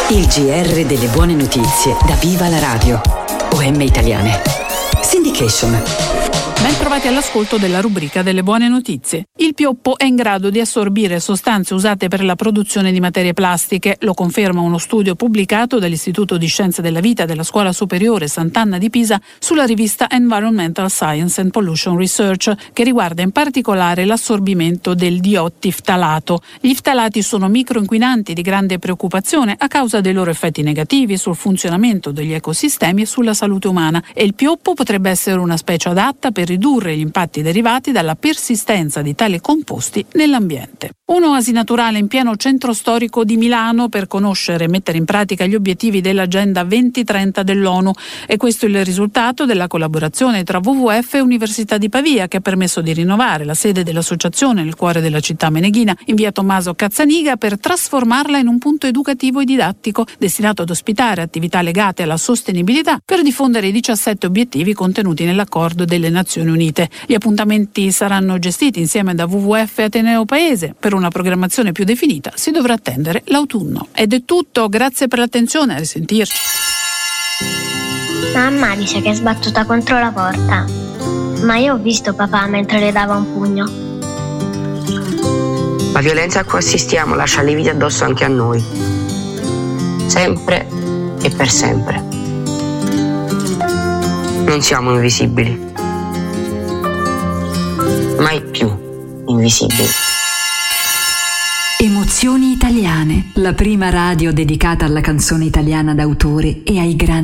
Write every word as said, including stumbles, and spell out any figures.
Il G R delle buone notizie da Viva la Radio. O M Italiane. Syndication. Ben trovati all'ascolto della rubrica delle buone notizie. Il pioppo è in grado di assorbire sostanze usate per la produzione di materie plastiche, lo conferma uno studio pubblicato dall'Istituto di Scienze della Vita della Scuola Superiore Sant'Anna di Pisa sulla rivista Environmental Science and Pollution Research, che riguarda in particolare l'assorbimento del diottiftalato. Gli ftalati sono microinquinanti di grande preoccupazione a causa dei loro effetti negativi sul funzionamento degli ecosistemi e sulla salute umana, e il pioppo potrebbe essere una specie adatta per ridurre gli impatti derivati dalla persistenza di tali composti nell'ambiente. Un'oasi naturale in pieno centro storico di Milano per conoscere e mettere in pratica gli obiettivi dell'Agenda duemilatrenta dell'ONU. E questo è il risultato della collaborazione tra W W F e Università di Pavia, che ha permesso di rinnovare la sede dell'associazione nel cuore della città meneghina, in via Tommaso Cazzaniga, per trasformarla in un punto educativo e didattico destinato ad ospitare attività legate alla sostenibilità per diffondere i diciassette obiettivi contenuti nell'accordo delle Nazioni Unite. Gli appuntamenti saranno gestiti insieme da W W F e Ateneo Paese. Per una programmazione più definita si dovrà attendere l'autunno. Ed è tutto, grazie per l'attenzione, a risentirci. Mamma dice che è sbattuta contro la porta, ma io ho visto papà mentre le dava un pugno. La violenza a cui assistiamo lascia lividi addosso anche a noi, sempre e per sempre. Non siamo invisibili, mai più invisibili. Emozioni italiane, la prima radio dedicata alla canzone italiana d'autore e ai grandi